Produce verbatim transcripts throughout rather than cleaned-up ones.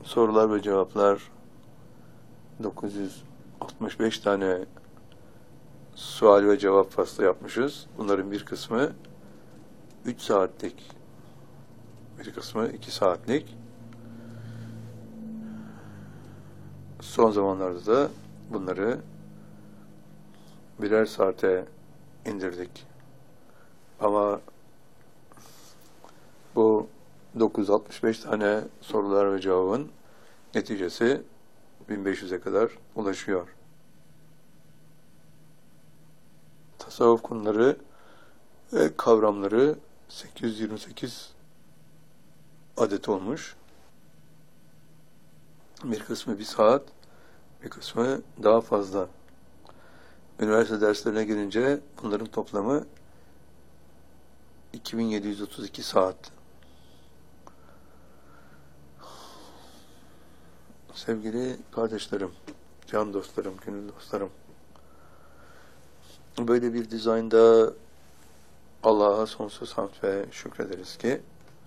sorular ve cevaplar dokuz yüz altmış beş tane sual ve cevap faslı yapmışız. Bunların bir kısmı üç saatlik, bir kısmı iki saatlik. Son zamanlarda da bunları birer saate indirdik. Ama bu dokuz yüz altmış beş tane sorular ve cevabın neticesi bin beş yüze kadar ulaşıyor. Tasavvuf konuları ve kavramları sekiz yüz yirmi sekiz adet olmuş. Bir kısmı bir saat, bir kısmı daha fazla. Üniversite derslerine gelince bunların toplamı iki bin yedi yüz otuz iki saat. Sevgili kardeşlerim, can dostlarım, gönül dostlarım, böyle bir dizaynda Allah'a sonsuz hamd ve şükrederiz ki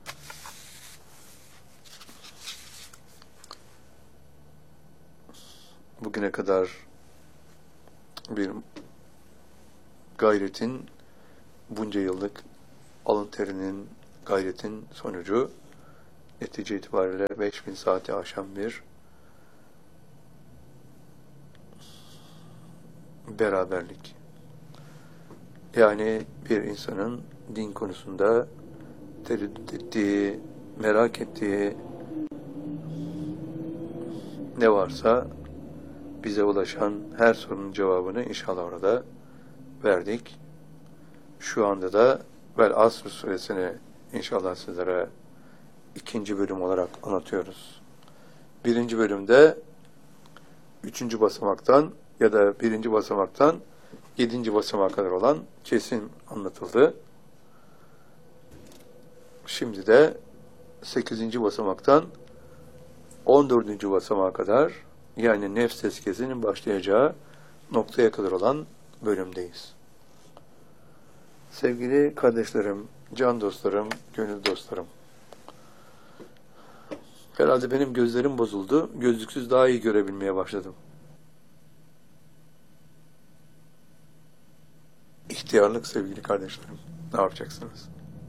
bugüne kadar bir gayretin, bunca yıllık alın terinin, gayretin sonucu netice itibariyle beş bin saati aşan bir beraberlik. Yani bir insanın din konusunda tereddüt ettiği, merak ettiği ne varsa bize ulaşan her sorunun cevabını inşallah orada verdik. Şu anda da Vel Asr suresini inşallah sizlere ikinci bölüm olarak anlatıyoruz. Birinci bölümde üçüncü basamaktan ya da birinci basamaktan yedinci basamağa kadar olan kesim anlatıldı. Şimdi de sekizinci basamaktan on dördüncü basamağa kadar, yani nefs tezkiyesinin başlayacağı noktaya kadar olan bölümdeyiz. Sevgili kardeşlerim, can dostlarım, gönül dostlarım, herhalde benim gözlerim bozuldu. Gözlüksüz daha iyi görebilmeye başladım. İhtiyarlık sevgili kardeşlerim. Ne yapacaksınız?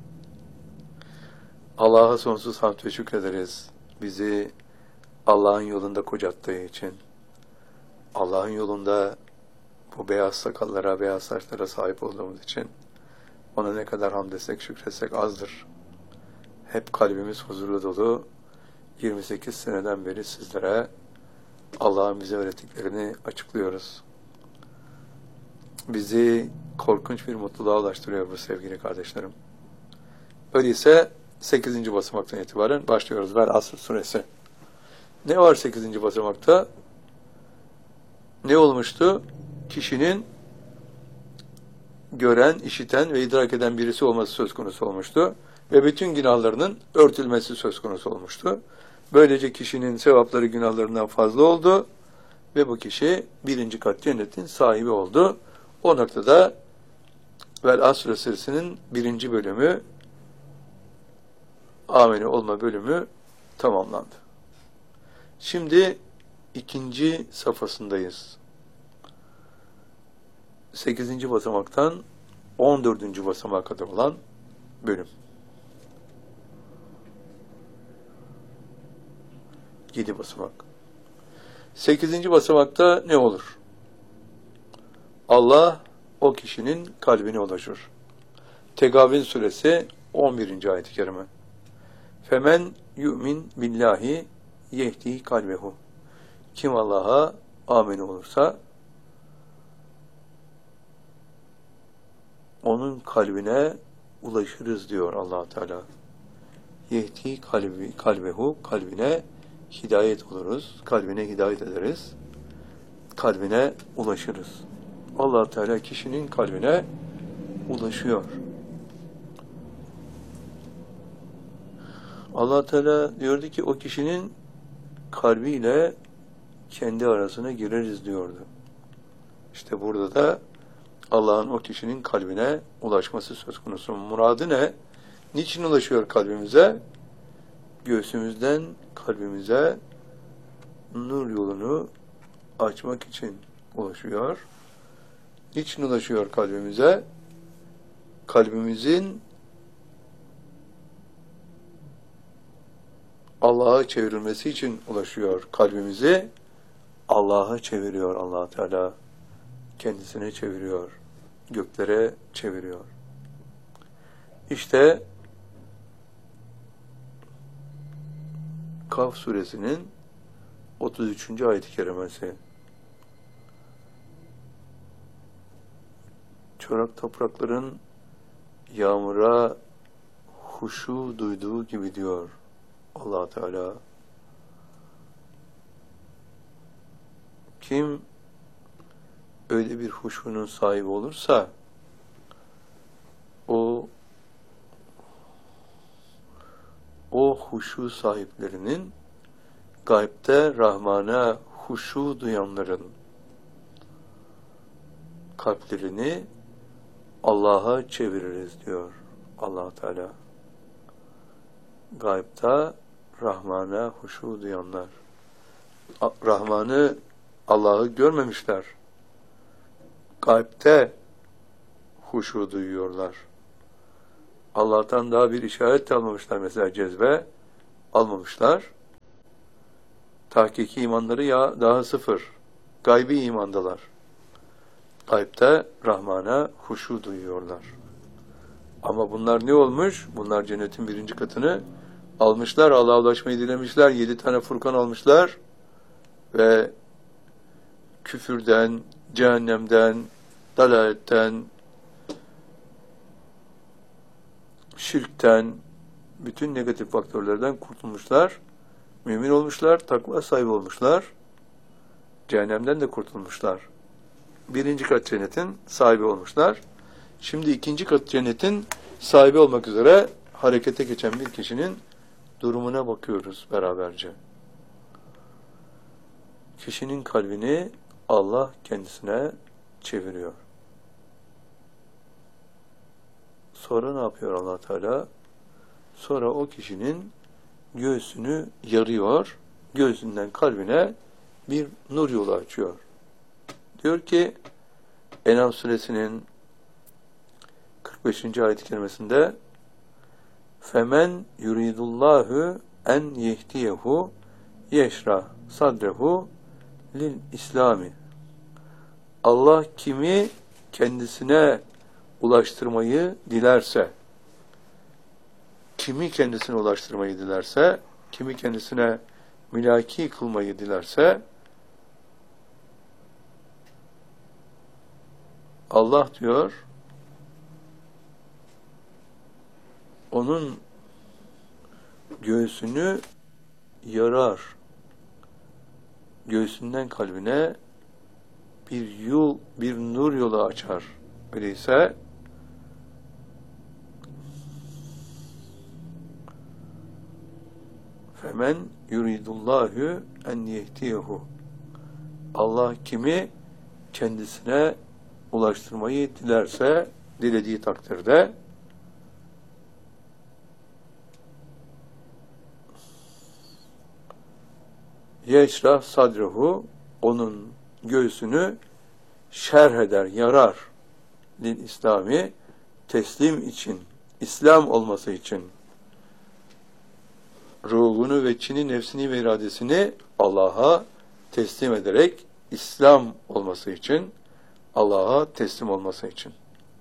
Allah'a sonsuz hamd ve şükrederiz. Bizi Allah'ın yolunda kocattığı için, Allah'ın yolunda bu beyaz sakallara, beyaz saçlara sahip olduğumuz için ona ne kadar hamd etsek, şükretsek azdır. Hep kalbimiz huzurlu dolu. yirmi sekiz seneden beri sizlere Allah'ın bize öğrettiklerini açıklıyoruz. Bizi korkunç bir mutluluğa ulaştırıyor bu sevgili kardeşlerim. Öyleyse sekizinci basamaktan itibaren başlıyoruz. Vel Asr suresi. Ne var sekizinci basamakta? Ne olmuştu? Kişinin gören, işiten ve idrak eden birisi olması söz konusu olmuştu. Ve bütün günahlarının örtülmesi söz konusu olmuştu. Böylece kişinin sevapları günahlarından fazla oldu. Ve bu kişi birinci kat cennetin sahibi oldu. O noktada Vel Asr suresinin birinci bölümü, amene olma bölümü tamamlandı. Şimdi ikinci safhasındayız. Sekizinci basamaktan on dördüncü basamağa kadar olan bölüm. Yedi basamak. Sekizinci basamakta ne olur? Allah o kişinin kalbine ulaşır. Tegabün suresi on birinci ayet-i kerime. Femen yu'min billahi yehdi kalbehu. Kim Allah'a amin olursa onun kalbine ulaşırız diyor Allah Teala. Yehdi kalbi kalbehu, kalbine hidayet oluruz. Kalbine hidayet ederiz. Kalbine ulaşırız. Allah Teala kişinin kalbine ulaşıyor. Allah Teala diyordu ki o kişinin kalbiyle kendi arasına gireriz diyordu. İşte burada da Allah'ın o kişinin kalbine ulaşması söz konusu. Muradı ne? Niçin ulaşıyor kalbimize? Göğsümüzden kalbimize nur yolunu açmak için ulaşıyor. Niçin ulaşıyor kalbimize? Kalbimizin Allah'a çevrilmesi için ulaşıyor. Kalbimizi Allah'a çeviriyor Allah Teala. Kendisine çeviriyor. Göklere çeviriyor. İşte Kaf suresinin otuz üçüncü ayet-i kerimesi. Çorak toprakların yağmura huşu duyduğu gibi diyor Allah Teala. Kim öyle bir huşunun sahibi olursa o o huşu sahiplerinin gaybte Rahman'a huşu duyanların kalplerini Allah'a çeviririz diyor Allah Teala. Gaybta Rahman'a huşu duyanlar. Rahman'ı, Allah'ı görmemişler. Gaybte huşu duyuyorlar. Allah'tan daha bir işaret de almamışlar. Mesela cezbe almamışlar. Tahkiki imanları ya daha sıfır. Gaybi imandalar. Gaybte Rahman'a huşu duyuyorlar. Ama bunlar ne olmuş? Bunlar cennetin birinci katını almışlar. Allah'a ulaşmayı dilemişler. Yedi tane Furkan almışlar. Ve küfürden, cehennemden, dalaletten, şirkten, bütün negatif faktörlerden kurtulmuşlar. Mümin olmuşlar, takva sahibi olmuşlar. Cehennemden de kurtulmuşlar. Birinci kat cennetin sahibi olmuşlar. Şimdi ikinci kat cennetin sahibi olmak üzere harekete geçen bir kişinin durumuna bakıyoruz beraberce. Kişinin kalbini Allah kendisine çeviriyor. Sonra ne yapıyor Allah Teala? Sonra o kişinin göğsünü yarıyor, göğsünden kalbine bir nur yolu açıyor. Diyor ki En'am suresinin kırk beşinci ayet-i kerimesinde femen yuridullahu en yehdiyehu yeşra sadrehu lil İslami. Allah kimi kendisine ulaştırmayı dilerse, kimi kendisine ulaştırmayı dilerse, kimi kendisine mülaki kılmayı dilerse, Allah diyor, onun göğsünü yarar, göğsünden kalbine bir yol, bir nur yolu açar. Öyleyse femen yuridullahu en yehdiyehu. Allah kimi kendisine ulaştırmayı dilerse, dilediği takdirde yeşrah sadrehu, onun göğsünü şerh eder, yarar. Lil İslami, teslim için, İslam olması için, ruhunu ve çini, nefsini ve iradesini Allah'a teslim ederek İslam olması için, Allah'a teslim olması için.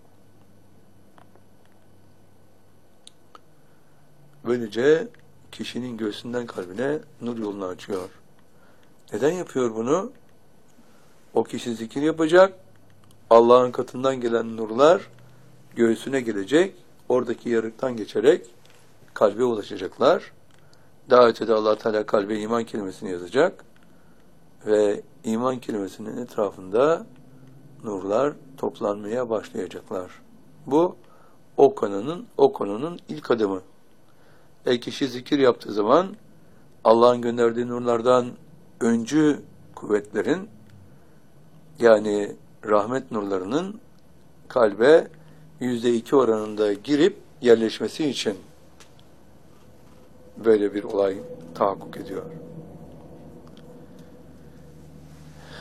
Böylece kişinin göğsünden kalbine nur yolunu açıyor. Neden yapıyor bunu? O kişi zikir yapacak, Allah'ın katından gelen nurlar göğsüne gelecek, oradaki yarıktan geçerek kalbe ulaşacaklar. Daha ötede Allah Teala kalbe iman kelimesini yazacak ve iman kelimesinin etrafında nurlar toplanmaya başlayacaklar. Bu o konunun o konunun ilk adımı. E kişi zikir yaptığı zaman Allah'ın gönderdiği nurlardan öncü kuvvetlerin, yani rahmet nurlarının kalbe yüzde iki oranında girip yerleşmesi için böyle bir olay tahakkuk ediyor.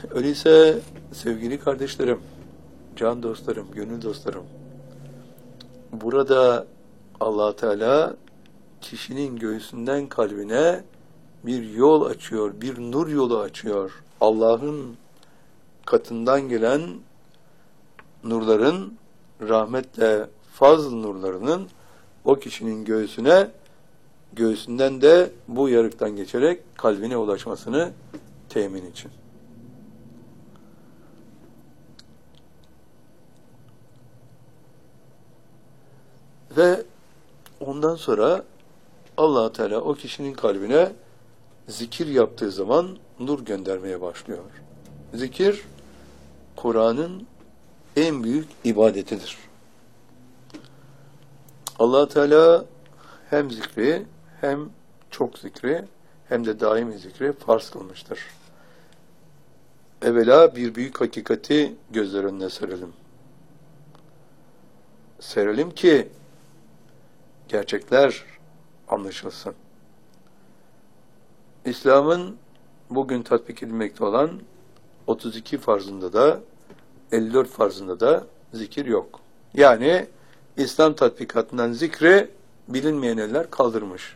Öyleyse sevgili kardeşlerim, can dostlarım, gönül dostlarım, burada Allah Teala kişinin göğsünden kalbine bir yol açıyor, bir nur yolu açıyor. Allah'ın katından gelen nurların, rahmetle fazl nurlarının o kişinin göğsüne, göğsünden de bu yarıktan geçerek kalbine ulaşmasını temin için. Ve ondan sonra Allah Teala o kişinin kalbine zikir yaptığı zaman nur göndermeye başlıyor. Zikir, Kur'an'ın en büyük ibadetidir. Allah Teala hem zikri, hem çok zikri, hem de daimi zikri farz kılmıştır. Evvela bir büyük hakikati gözler önüne serelim. Serelim ki gerçekler anlaşılsın. İslam'ın bugün tatbik edilmekte olan otuz iki farzında da elli dört farzında da zikir yok. Yani İslam tatbikatından zikri bilinmeyen eller kaldırmış.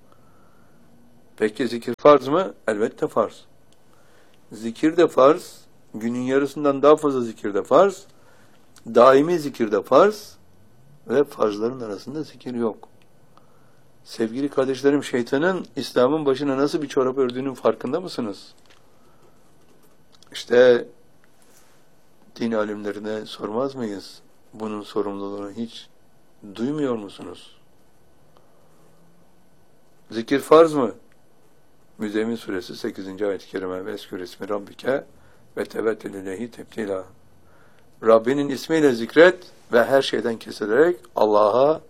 Peki zikir farz mı? Elbette farz. Zikir de farz, günün yarısından daha fazla zikir de farz, daimi zikir de farz ve farzların arasında zikir yok. Sevgili kardeşlerim, şeytanın İslam'ın başına nasıl bir çorap ördüğünün farkında mısınız? İşte din alimlerine sormaz mıyız? Bunun sorumluluğunu hiç duymuyor musunuz? Zikir farz mı? Müzzemmil suresi sekizinci ayet-i kerime Vezkür ismi Rabbike ve tevettül ileyhi tebtila. Rabbinin ismiyle zikret ve her şeyden kesilerek Allah'a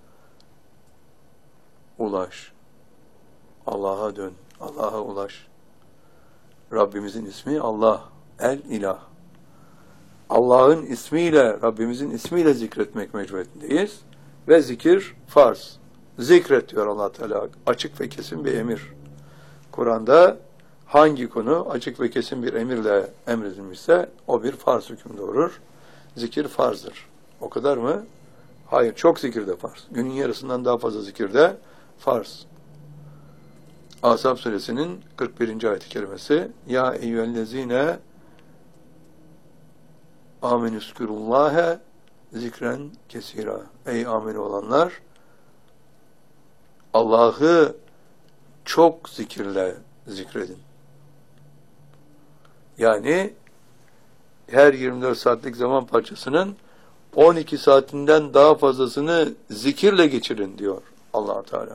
ulaş. Allah'a dön. Allah'a ulaş. Rabbimizin ismi Allah. El İlah. Allah'ın ismiyle, Rabbimizin ismiyle zikretmek mecburiyetindeyiz. Ve zikir farz. Zikret diyor Allah Teala. Açık ve kesin bir emir. Kur'an'da hangi konu açık ve kesin bir emirle emredilmişse o bir farz hüküm doğurur. Zikir farzdır. O kadar mı? Hayır. Çok zikir de farz. Günün yarısından daha fazla zikir de farz. Ashab suresinin kırk birinci ayet-i kerimesi Ya eyyühellezine amenüskürullâhe zikren kesira. Ey amin olanlar, Allah'ı çok zikirle zikredin. Yani her yirmi dört saatlik zaman parçasının on iki saatinden daha fazlasını zikirle geçirin diyor Allah Teala.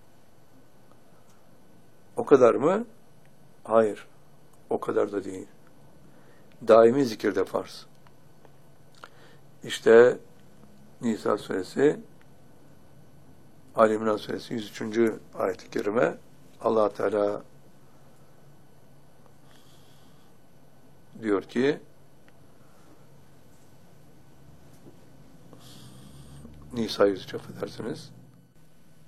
O kadar mı? Hayır. O kadar da değil. Daimi zikirde farz. İşte Nisa suresi, Ali İmran suresi yüz üçüncü ayet-i kerime Allah Teala diyor ki Nisa yüz üç affedersiniz.